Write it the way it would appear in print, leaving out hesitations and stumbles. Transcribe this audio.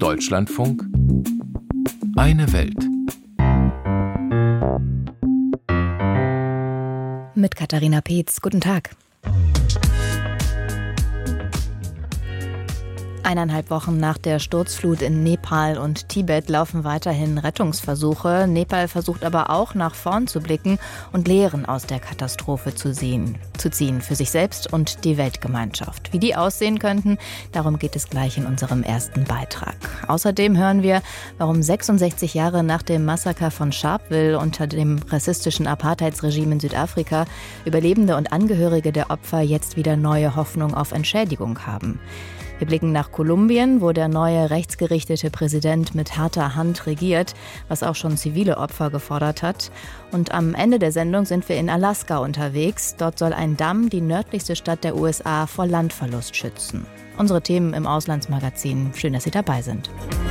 Deutschlandfunk Eine Welt. Mit Katharina Peetz. Guten Tag. 1,5 Wochen nach der Sturzflut in Nepal und Tibet laufen weiterhin Rettungsversuche. Nepal versucht aber auch nach vorn zu blicken und Lehren aus der Katastrophe zu ziehen für sich selbst und die Weltgemeinschaft. Wie die aussehen könnten, darum geht es gleich in unserem ersten Beitrag. Außerdem hören wir, warum 66 Jahre nach dem Massaker von Sharpeville unter dem rassistischen Apartheidsregime in Südafrika Überlebende und Angehörige der Opfer jetzt wieder neue Hoffnung auf Entschädigung haben. Wir blicken nach Kolumbien, wo der neue rechtsgerichtete Präsident mit harter Hand regiert, was auch schon zivile Opfer gefordert hat. Und am Ende der Sendung sind wir in Alaska unterwegs. Dort soll ein Damm die nördlichste Stadt der USA vor Landverlust schützen. Unsere Themen im Auslandsmagazin. Schön, dass Sie dabei sind.